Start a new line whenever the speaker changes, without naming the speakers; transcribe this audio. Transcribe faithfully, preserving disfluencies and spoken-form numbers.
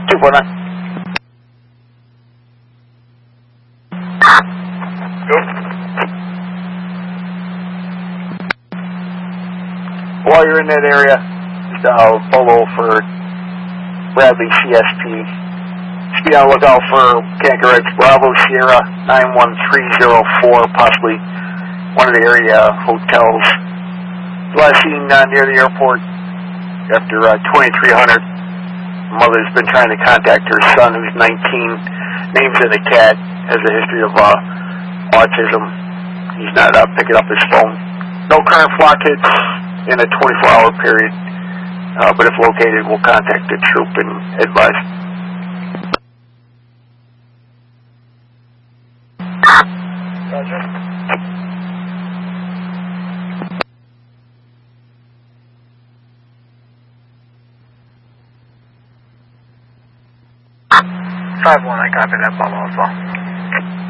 two four nine.
Go.
While you're in that area, just uh, follow for Bradley C S P. Just be on the lookout for Canker X Bravo Sierra nine one three zero four, possibly one of the area hotels. Last seen uh, near the airport after uh, twenty-three hundred. Mother's been trying to contact her son, who's nineteen. Name's in the cat, has a history of uh, autism. He's not uh, picking up his phone. No current flock hits in a twenty-four hour period, uh, but if located, we'll contact the troop and advise.
Roger. five one, I copy that bubble as well.